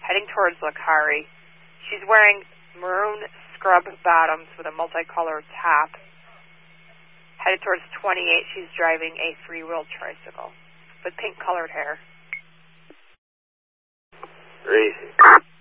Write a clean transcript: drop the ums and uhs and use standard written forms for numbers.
heading towards Lakari. She's wearing maroon scrub bottoms with a multicolored top. Headed towards 28, she's driving a three-wheeled tricycle with pink-colored hair. Greasy.